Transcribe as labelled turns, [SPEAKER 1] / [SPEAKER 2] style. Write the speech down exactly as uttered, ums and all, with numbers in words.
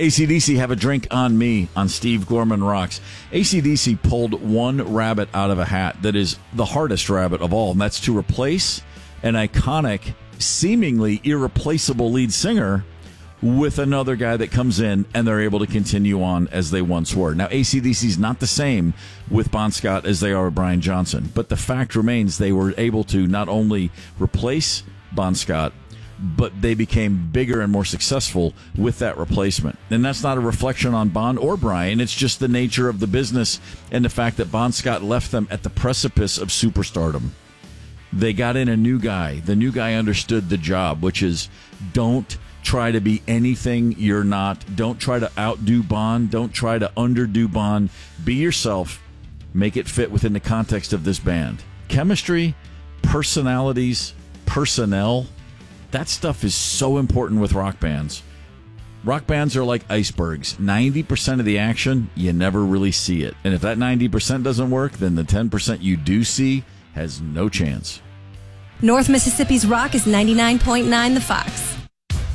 [SPEAKER 1] A C D C, Have a Drink on Me on Steve Gorman Rocks. A C D C pulled one rabbit out of a hat that is the hardest rabbit of all, and that's to replace an iconic, seemingly irreplaceable lead singer with another guy that comes in and they're able to continue on as they once were. Now, A C D C's not the same with Bon Scott as they are with Brian Johnson, but the fact remains they were able to not only replace Bon Scott, but they became bigger and more successful with that replacement. And that's not a reflection on Bon or Brian. It's just the nature of the business and the fact that Bon Scott left them at the precipice of superstardom. They got in a new guy. The new guy understood the job, which is don't try to be anything you're not. Don't try to outdo Bon. Don't try to underdo Bon. Be yourself. Make it fit within the context of this band. Chemistry, personalities, personnel, that stuff is so important with rock bands. Rock bands are like icebergs. ninety percent of the action, you never really see it. And if that ninety percent doesn't work, then the ten percent you do see has no chance.
[SPEAKER 2] North Mississippi's Rock is ninety-nine point nine The Fox.